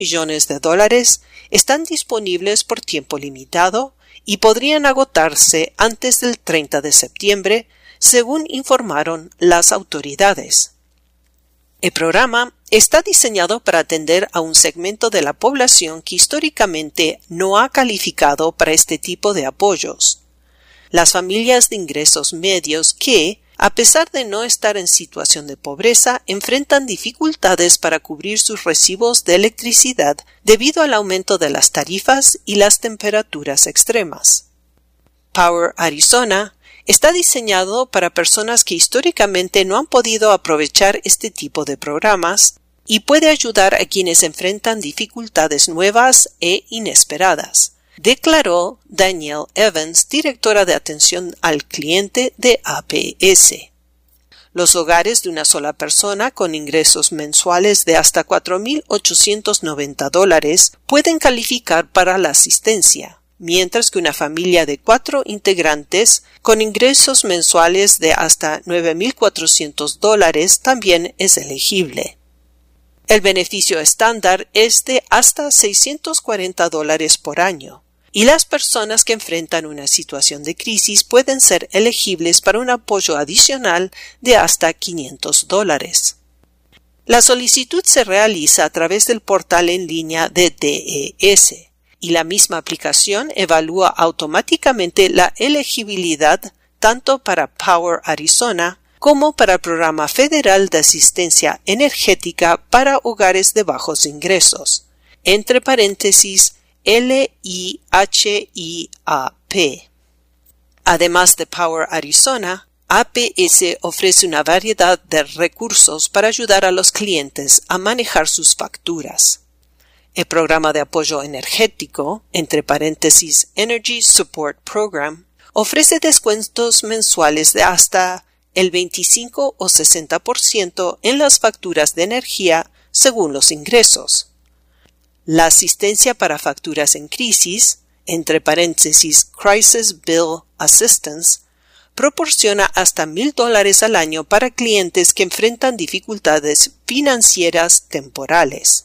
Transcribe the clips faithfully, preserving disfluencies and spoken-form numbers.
millones de dólares están disponibles por tiempo limitado y podrían agotarse antes del treinta de septiembre, según informaron las autoridades. El programa está diseñado para atender a un segmento de la población que históricamente no ha calificado para este tipo de apoyos. Las familias de ingresos medios que, a pesar de no estar en situación de pobreza, enfrentan dificultades para cubrir sus recibos de electricidad debido al aumento de las tarifas y las temperaturas extremas. Power Arizona está diseñado para personas que históricamente no han podido aprovechar este tipo de programas y puede ayudar a quienes enfrentan dificultades nuevas e inesperadas, declaró Danielle Evans, directora de atención al cliente de A P S. Los hogares de una sola persona con ingresos mensuales de hasta cuatro mil ochocientos noventa dólares pueden calificar para la asistencia, mientras que una familia de cuatro integrantes con ingresos mensuales de hasta nueve mil cuatrocientos dólares también es elegible. El beneficio estándar es de hasta seiscientos cuarenta dólares por año, y las personas que enfrentan una situación de crisis pueden ser elegibles para un apoyo adicional de hasta quinientos dólares. La solicitud se realiza a través del portal en línea de D E S. Y la misma aplicación evalúa automáticamente la elegibilidad tanto para Power Arizona como para el Programa Federal de Asistencia Energética para Hogares de Bajos Ingresos, entre paréntesis L I H I A P. Además de Power Arizona, A P S ofrece una variedad de recursos para ayudar a los clientes a manejar sus facturas. El programa de apoyo energético, entre paréntesis Energy Support Program, ofrece descuentos mensuales de hasta el veinticinco o sesenta por ciento en las facturas de energía según los ingresos. La asistencia para facturas en crisis, entre paréntesis Crisis Bill Assistance, proporciona hasta mil dólares al año para clientes que enfrentan dificultades financieras temporales.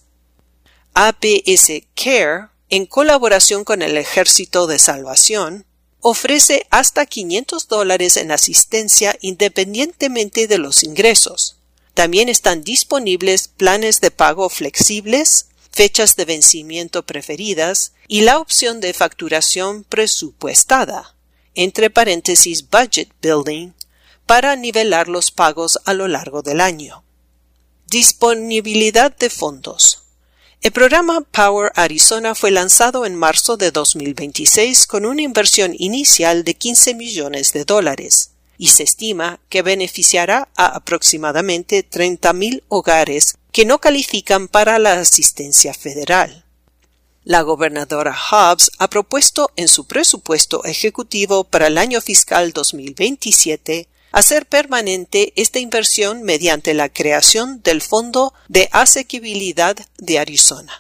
A P S Care, en colaboración con el Ejército de Salvación, ofrece hasta quinientos dólares en asistencia independientemente de los ingresos. También están disponibles planes de pago flexibles, fechas de vencimiento preferidas y la opción de facturación presupuestada, entre paréntesis Budget Building, para nivelar los pagos a lo largo del año. Disponibilidad de fondos. El programa Power Arizona fue lanzado en marzo de dos mil veintiséis con una inversión inicial de quince millones de dólares y se estima que beneficiará a aproximadamente treinta mil hogares que no califican para la asistencia federal. La gobernadora Hobbs ha propuesto en su presupuesto ejecutivo para el año fiscal dos mil veintisiete hacer permanente esta inversión mediante la creación del Fondo de Asequibilidad de Arizona.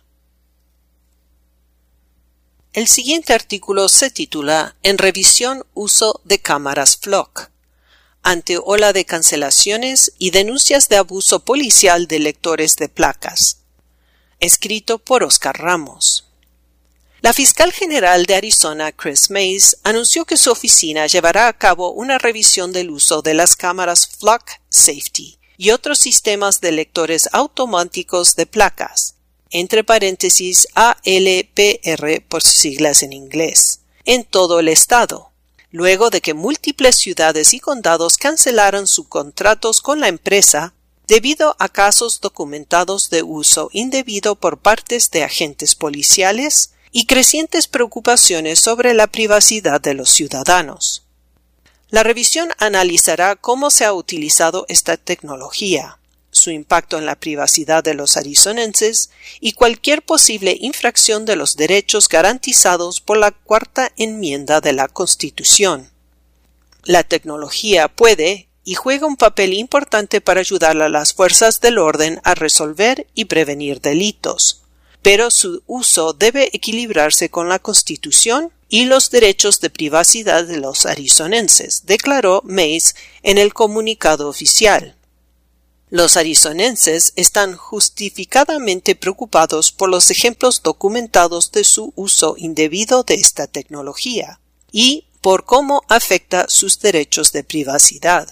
El siguiente artículo se titula En revisión uso de cámaras Flock. Ante ola de cancelaciones y denuncias de abuso policial de lectores de placas. Escrito por Oscar Ramos. La fiscal general de Arizona, Chris Mays, anunció que su oficina llevará a cabo una revisión del uso de las cámaras Flock Safety y otros sistemas de lectores automáticos de placas, entre paréntesis A L P R por sus siglas en inglés, en todo el estado, luego de que múltiples ciudades y condados cancelaron sus contratos con la empresa debido a casos documentados de uso indebido por partes de agentes policiales y crecientes preocupaciones sobre la privacidad de los ciudadanos. La revisión analizará cómo se ha utilizado esta tecnología, su impacto en la privacidad de los arizonenses y cualquier posible infracción de los derechos garantizados por la Cuarta Enmienda de la Constitución. La tecnología puede y juega un papel importante para ayudar a las fuerzas del orden a resolver y prevenir delitos, pero su uso debe equilibrarse con la Constitución y los derechos de privacidad de los arizonenses, declaró Mays en el comunicado oficial. Los arizonenses están justificadamente preocupados por los ejemplos documentados de su uso indebido de esta tecnología y por cómo afecta sus derechos de privacidad.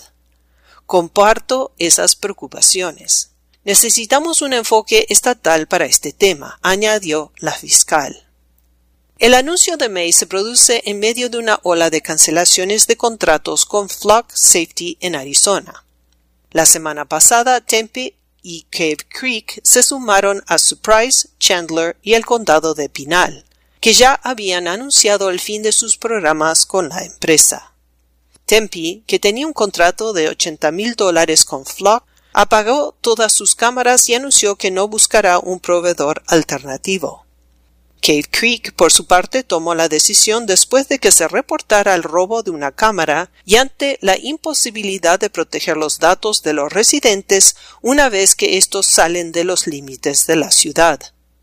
Comparto esas preocupaciones. Necesitamos un enfoque estatal para este tema, añadió la fiscal. El anuncio de May se produce en medio de una ola de cancelaciones de contratos con Flock Safety en Arizona. La semana pasada, Tempe y Cave Creek se sumaron a Surprise, Chandler y el condado de Pinal, que ya habían anunciado el fin de sus programas con la empresa. Tempe, que tenía un contrato de ochenta mil dólares con Flock, apagó todas sus cámaras y anunció que no buscará un proveedor alternativo. Cave Creek, por su parte, tomó la decisión después de que se reportara el robo de una cámara y ante la imposibilidad de proteger los datos de los residentes una vez que estos salen de los límites de la ciudad.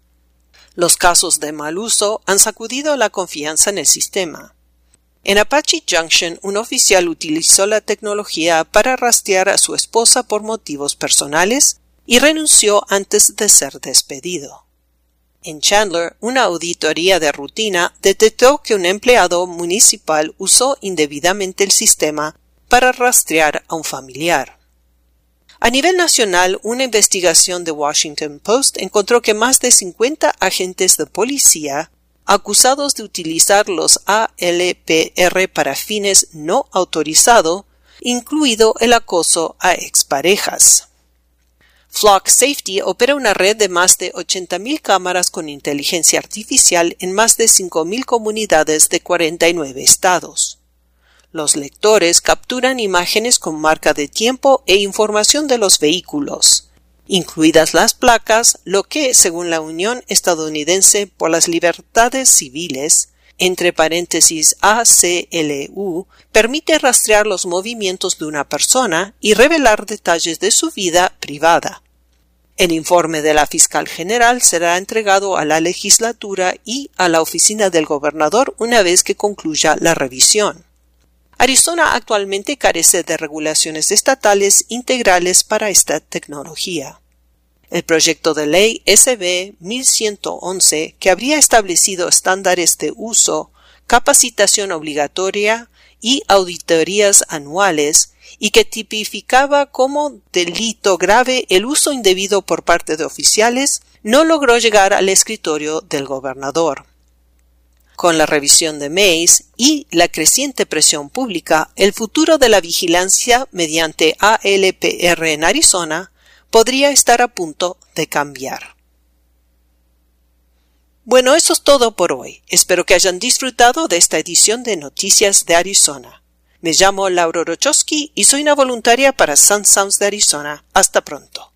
Los casos de mal uso han sacudido la confianza en el sistema. En Apache Junction, un oficial utilizó la tecnología para rastrear a su esposa por motivos personales y renunció antes de ser despedido. En Chandler, una auditoría de rutina detectó que un empleado municipal usó indebidamente el sistema para rastrear a un familiar. A nivel nacional, una investigación de Washington Post encontró que más de cincuenta agentes de policía acusados de utilizar los A L P R para fines no autorizados, incluido el acoso a exparejas. Flock Safety opera una red de más de ochenta mil cámaras con inteligencia artificial en más de cinco mil comunidades de cuarenta y nueve estados. Los lectores capturan imágenes con marca de tiempo e información de los vehículos, incluidas las placas, lo que, según la Unión Estadounidense por las Libertades Civiles, entre paréntesis A C L U, permite rastrear los movimientos de una persona y revelar detalles de su vida privada. El informe de la fiscal general será entregado a la legislatura y a la oficina del gobernador una vez que concluya la revisión. Arizona actualmente carece de regulaciones estatales integrales para esta tecnología. El proyecto de ley S B mil ciento once, que habría establecido estándares de uso, capacitación obligatoria y auditorías anuales, y que tipificaba como delito grave el uso indebido por parte de oficiales, no logró llegar al escritorio del gobernador. Con la revisión de Mays y la creciente presión pública, el futuro de la vigilancia mediante A L P R en Arizona podría estar a punto de cambiar. Bueno, eso es todo por hoy. Espero que hayan disfrutado de esta edición de Noticias de Arizona. Me llamo Laura Rochowski y soy una voluntaria para Sun Sounds de Arizona. Hasta pronto.